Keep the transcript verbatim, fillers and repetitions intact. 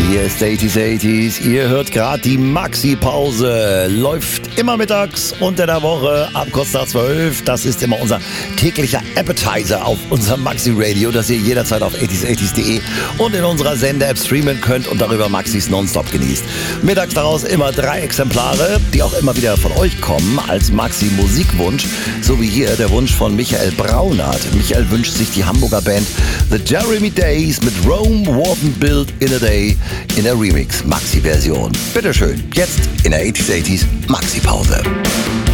Hier ist achtziger achtziger. Ihr hört gerade die Maxi-Pause. Läuft immer mittags unter der Woche ab kurz nach zwölf. Das ist immer unser täglicher Appetizer auf unserem Maxi-Radio, das ihr jederzeit auf achtziger achtziger punkt de und in unserer Sender-App streamen könnt und darüber Maxis nonstop genießt. Mittags daraus immer drei Exemplare, die auch immer wieder von euch kommen als Maxi-Musikwunsch. So wie hier der Wunsch von Michael Braunert. Michael wünscht sich die Hamburger Band The Jeremy Days mit Rome Wasn't Built in a Day in der Remix Maxi-Version. Bitteschön, jetzt in der achtziger achtziger Maxi-Pause.